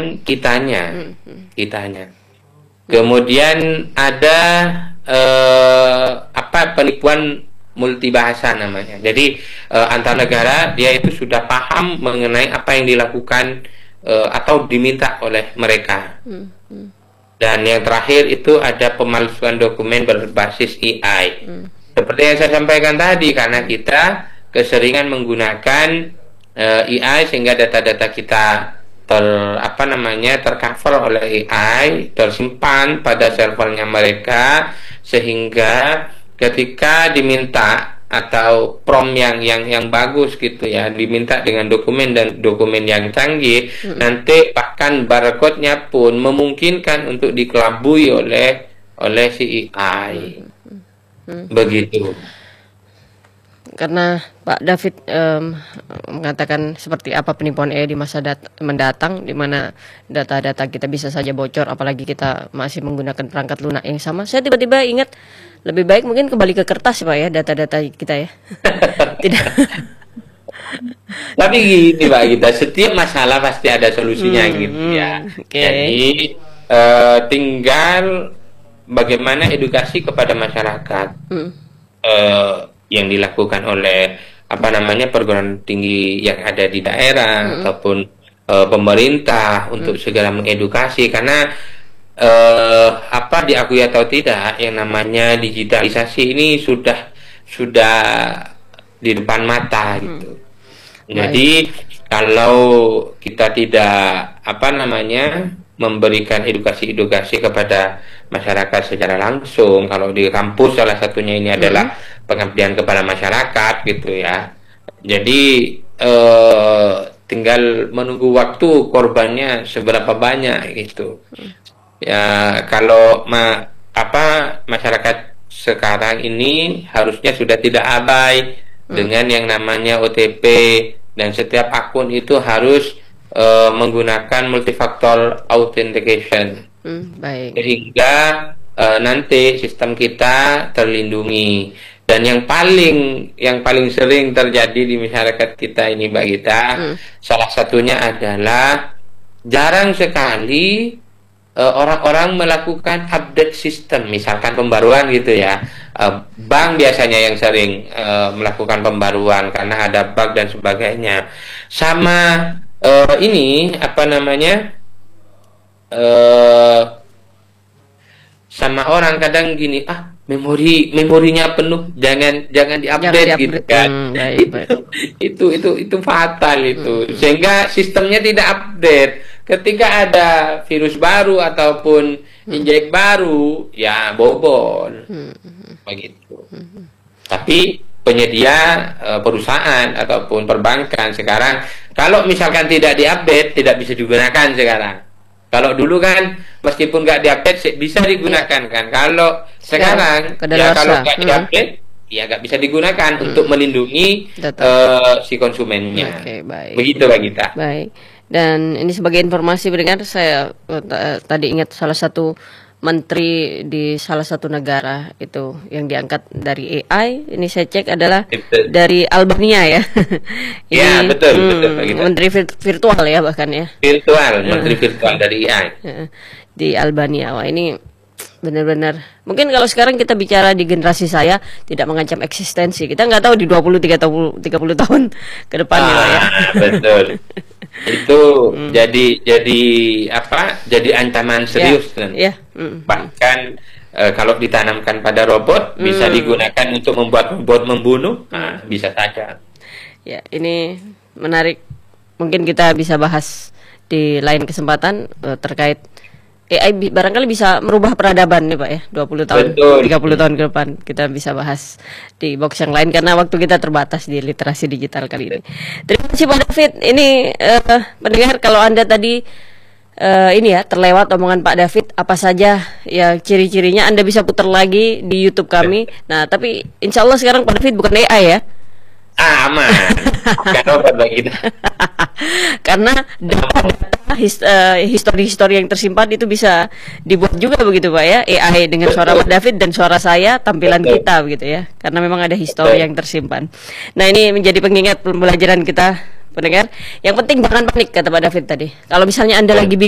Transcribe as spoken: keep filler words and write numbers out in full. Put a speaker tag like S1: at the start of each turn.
S1: kitanya, kitanya. Kemudian ada eh, apa penipuan multibahasa namanya. Jadi eh, antar negara dia itu sudah paham mengenai apa yang dilakukan eh, atau diminta oleh mereka. Hmm, hmm. Dan yang terakhir itu ada pemalsuan dokumen berbasis A I. Hmm. Seperti yang saya sampaikan tadi, karena kita keseringan menggunakan uh, A I sehingga data-data kita ter apa namanya tercover oleh A I, tersimpan pada servernya mereka, sehingga ketika diminta atau prompt yang yang yang bagus gitu ya, diminta dengan dokumen dan dokumen yang canggih, hmm. nanti bahkan barcode-nya pun memungkinkan untuk dikelabui oleh oleh si A I. Hmm. Hmm. Begitu.
S2: Karena Pak David um, mengatakan seperti apa penipuan A I di masa mendatang, di mana data-data kita bisa saja bocor, apalagi kita masih menggunakan perangkat lunak yang sama. Saya tiba-tiba ingat lebih baik mungkin kembali ke kertas Pak ya, data-data kita ya. Tidak.
S1: Tapi gini Pak, kita setiap masalah pasti ada solusinya hmm, gitu ya. Okay. Jadi uh, tinggal bagaimana edukasi kepada masyarakat. Hmm. Uh, yang dilakukan oleh apa namanya perguruan tinggi yang ada di daerah hmm. ataupun uh, pemerintah untuk hmm. segera mengedukasi, karena uh, apa diakui atau tidak yang namanya digitalisasi ini sudah sudah di depan mata gitu. Hmm. Jadi Baik. kalau kita tidak apa namanya memberikan edukasi-edukasi kepada masyarakat secara langsung, kalau di kampus salah satunya ini adalah hmm. pengabdian kepada masyarakat gitu ya. Jadi eh, tinggal menunggu waktu korbannya seberapa banyak gitu. Ya kalau ma apa masyarakat sekarang ini harusnya sudah tidak abai hmm. dengan yang namanya O T P, dan setiap akun itu harus Uh, menggunakan multifaktor authentication, hmm, baik. sehingga uh, nanti sistem kita terlindungi. Dan yang paling yang paling sering terjadi di masyarakat kita ini Mbak Gita, hmm. salah satunya adalah jarang sekali orang-orang uh, melakukan update sistem, misalkan pembaruan gitu ya. Uh, bank biasanya yang sering uh, melakukan pembaruan karena ada bug dan sebagainya. Sama Uh, ini apa namanya uh, sama orang kadang gini, ah memori memorinya penuh, jangan jangan diupdate di gitu kan. Hmm, baik, baik. itu, itu itu itu fatal itu, hmm. sehingga sistemnya tidak update. Ketika ada virus baru ataupun hmm. injek baru, ya bobol, hmm. begitu. Hmm. Tapi penyedia uh, perusahaan ataupun perbankan sekarang kalau misalkan tidak diupdate tidak bisa digunakan sekarang. Kalau dulu kan meskipun nggak diupdate bisa digunakan kan. Kalau sekarang ya kalau nggak diupdate hmm. ya nggak bisa digunakan hmm. untuk melindungi uh, si konsumennya.
S2: Oke, baik.
S1: Begitu Mbak Gita.
S2: Baik. Dan ini sebagai informasi pendengar, saya uh, tadi ingat salah satu menteri di salah satu negara itu yang diangkat dari A I, ini saya cek adalah betul. dari Albania ya. Ini,
S1: ya betul, hmm, betul
S2: menteri vir virtual ya bahkan ya.
S1: Virtual, menteri virtual dari A I
S2: di Albania. Wah ini benar-benar mungkin kalau sekarang kita bicara di generasi saya tidak mengancam eksistensi, kita nggak tahu di dua puluh tiga puluh tahun ke depan ah, ya.
S1: Betul. Itu hmm. jadi jadi apa? Jadi ancaman serius kan.
S2: Ya. Ya. Hmm.
S1: Bahkan e, kalau ditanamkan pada robot hmm. bisa digunakan untuk membuat robot membunuh, nah, bisa saja.
S2: Ya, ini menarik. Mungkin kita bisa bahas di lain kesempatan e, terkait A I barangkali bisa merubah peradaban nih Pak ya, dua puluh tahun, betul. tiga puluh tahun ke depan kita bisa bahas di box yang lain karena waktu kita terbatas di literasi digital kali ini. Terima kasih Pak David. Ini uh, pendengar, kalau Anda tadi uh, ini ya terlewat omongan Pak David apa saja ya ciri-cirinya, Anda bisa putar lagi di YouTube kami. Nah, tapi insya Allah sekarang Pak David bukan A I ya.
S1: Ah, aman.
S2: Karena data histori-histori yang tersimpan itu bisa dibuat juga begitu Pak ya, A I dengan suara Pak David dan suara saya, tampilan Betul. kita begitu ya, karena memang ada histori Betul. yang tersimpan. Nah ini menjadi pengingat pembelajaran kita pendengar. Yang penting jangan panik kata Pak David tadi. Kalau misalnya Anda lagi